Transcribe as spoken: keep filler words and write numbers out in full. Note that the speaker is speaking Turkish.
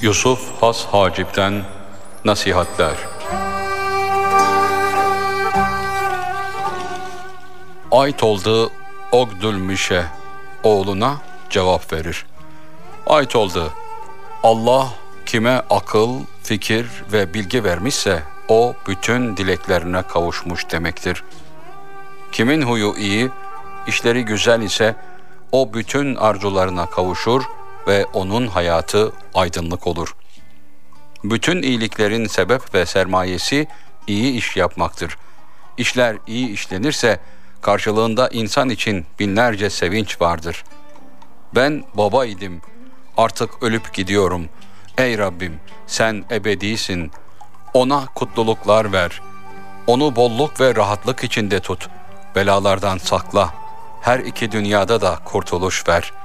Yusuf Has Hacip'ten nasihatler. Ait oldu Ogdülmişe oğluna cevap verir. Ait oldu Allah kime akıl, fikir ve bilgi vermişse o bütün dileklerine kavuşmuş demektir. Kimin huyu iyi, işleri güzel ise o bütün arzularına kavuşur ve onun hayatı aydınlık olur. Bütün iyiliklerin sebep ve sermayesi iyi iş yapmaktır. İşler iyi işlenirse karşılığında insan için binlerce sevinç vardır. Ben baba idim, artık ölüp gidiyorum. Ey Rabbim, sen ebedisin. Ona kutluluklar ver. Onu bolluk ve rahatlık içinde tut. Belalardan sakla. Her iki dünyada da kurtuluş ver.